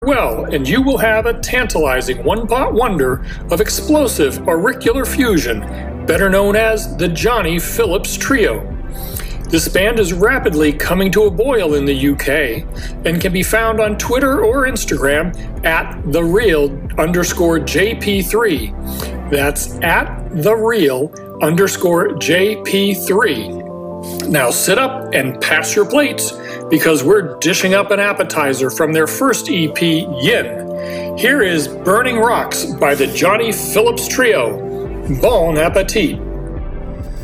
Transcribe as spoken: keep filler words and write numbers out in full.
well, and you will have a tantalizing one-pot wonder of explosive auricular fusion, better known as the Johnny Phillips Trio. This band is rapidly coming to a boil in the U K and can be found on Twitter or Instagram at thereal underscore J P three. That's at thereal underscore J P three. Now sit up and pass your plates, because we're dishing up an appetizer from their first E P, Yin. Here is Burning Rocks by the Johnny Phillips Trio. Bon appetit!